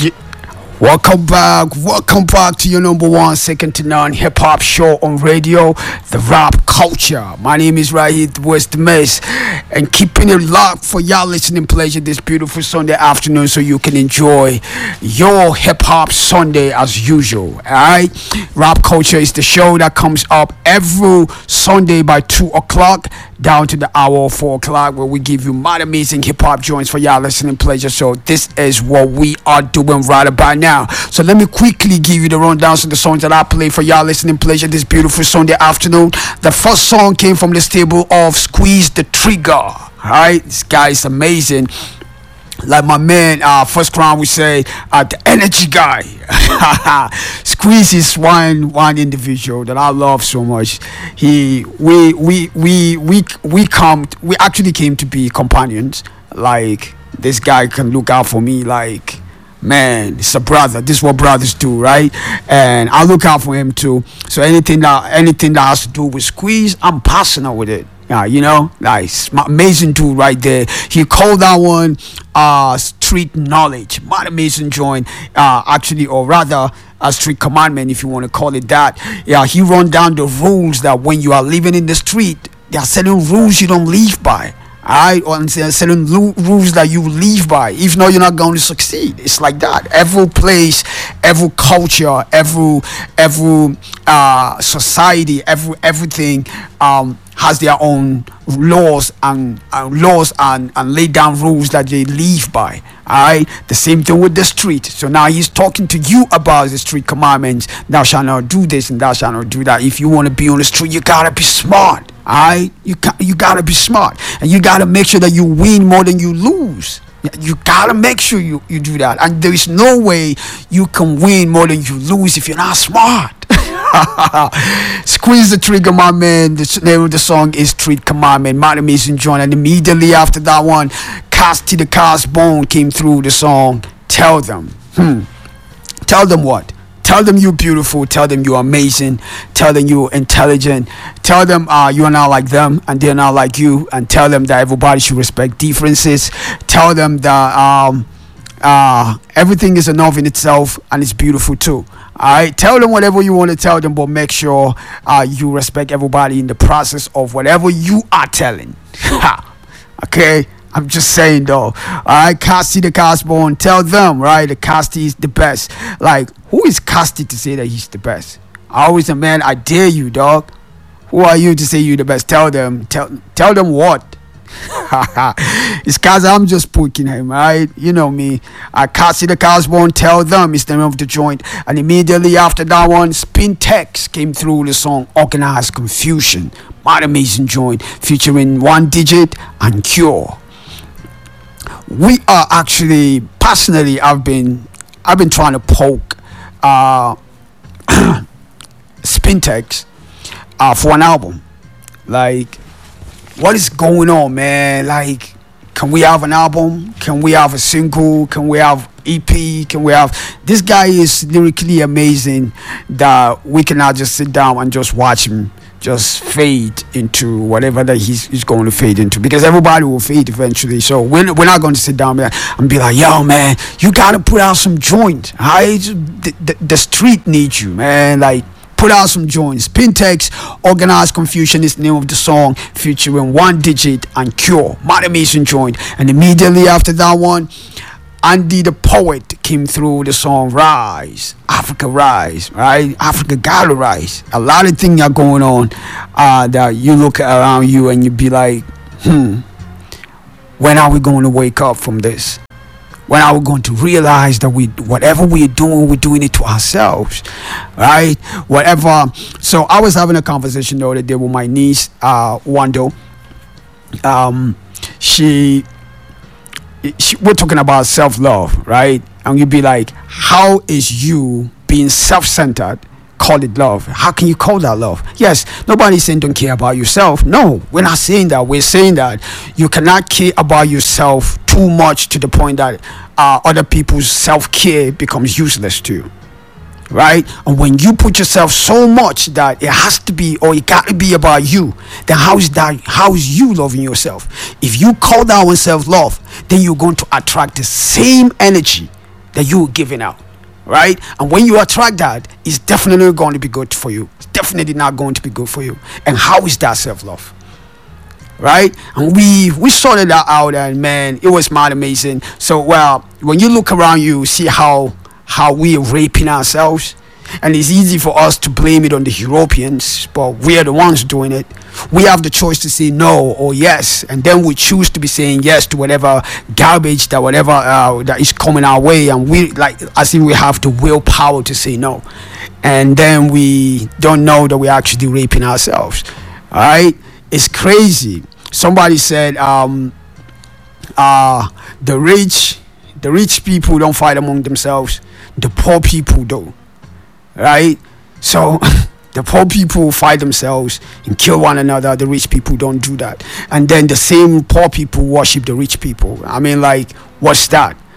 Welcome back to your number one, second to none hip hop show on radio, The Rap Culture. My name is Rahid West Mess, and keeping it locked for y'all listening pleasure this beautiful Sunday afternoon so you can enjoy your hip hop Sunday as usual. Alright, Rap Culture is the show that comes up every Sunday by 2 o'clock down to the hour of 4 o'clock, where we give you mad amazing hip hop joints for y'all listening pleasure. So this is what we are doing right about now. So let me quickly give you the rundowns of the songs that I play for y'all listening pleasure this beautiful Sunday afternoon. The first song came from the stable of Squeeze the Trigger. Alright, this guy is amazing. Like my man, First Crown would say, the energy guy. Squeeze is one individual that I love so much. We actually came to be companions. Like, this guy can look out for me like, man, it's a brother. This is what brothers do, right? And I look out for him too. So anything that has to do with Squeeze, I'm passionate with it. You know, nice, amazing dude right there. He called that one Street Knowledge. What amazing joint, actually, or rather a street commandment, if you want to call it that. Yeah, he run down the rules that when you are living in the street, there are certain rules you don't live by. Alright, or certain rules that you live by. If not, you're not going to succeed. It's like that. Every place, every culture, every society, everything has their own laws and laid down rules that they live by. Alright, the same thing with the street. So now he's talking to you about the street commandments. Thou shalt not do this and thou shalt not do that. If you want to be on the street, you gotta be smart. Alright, you gotta be smart, and you gotta make sure that you win more than you lose. You gotta make sure you do that, and there is no way you can win more than you lose if you're not smart. Squeeze the Trigger, my man. The name of the song is Street Commandment. My amazing joint, and immediately after that one, Casty the Castbone came through the song Tell Them. Tell them what? Tell them you're beautiful. Tell them you're amazing. Tell them you're intelligent. Tell them you're not like them and they're not like you. And tell them that everybody should respect differences. Tell them that everything is enough in itself and it's beautiful too. Alright, tell them whatever you want to tell them, but make sure you respect everybody in the process of whatever you are telling. Okay? I'm just saying though. Alright, Casty the Castbone, tell them, right? The Casty is the best. Like, who is Casty to say that he's the best? I always say, man, I dare you, dog. Who are you to say you're the best? Tell them what? It's cause I'm just poking him, right? You know me. Casty the Castbone, tell them is the name of the joint. And immediately after that one, Spin Tex came through the song Organized Confusion. What amazing joint featuring One Digit and Cure. We are actually, personally, I've been trying to poke Spin Tex for an album. Like, what is going on, man? Like, can we have an album? Can we have a single? Can we have EP? Can we have... This guy is lyrically amazing that we cannot just sit down and just watch him just fade into whatever that he's going to fade into, because everybody will fade eventually. So we're not going to sit down and be like, yo, man, you got to put out some joint. The street needs you, man. Like, put out some joints. Spin Tex, Organized Confusion is the name of the song, featuring One Digit and Cure. Mad amazing joint. And immediately after that one, Andy the Poet came through the song Rise. Africa Rise, right? Africa gotta rise. A lot of things are going on that you look around you and you be like, when are we going to wake up from this? When are we going to realize that whatever we're doing it to ourselves, right? Whatever. So I was having a conversation the other day with my niece, Wando. We're talking about self-love, right? And you'd be like, how is you being self-centered call it love? How can you call that love? Yes, nobody's saying don't care about yourself. No, we're not saying that. We're saying that you cannot care about yourself too much to the point that other people's self-care becomes useless to you. Right? And when you put yourself so much that it has to be, or it got to be about you, then how is you loving yourself? If you call that one self-love, then you're going to attract the same energy that you're giving out, right? And when you attract that, it's definitely going to be good for you. It's definitely not going to be good for you. And how is that self-love? Right? And we sorted that out, and man, it was mad amazing. So well, when you look around, you see how we are raping ourselves. And it's easy for us to blame it on the Europeans, but we are the ones doing it. We have the choice to say no or yes, and then we choose to be saying yes to whatever garbage that is coming our way, and we like as if we have the willpower to say no, and then we don't know that we're actually raping ourselves. All right, it's crazy. Somebody said, the rich people don't fight among themselves. The poor people do. Right? So the poor people fight themselves and kill one another. The rich people don't do that. And then the same poor people worship the rich people. I mean, like, what's that?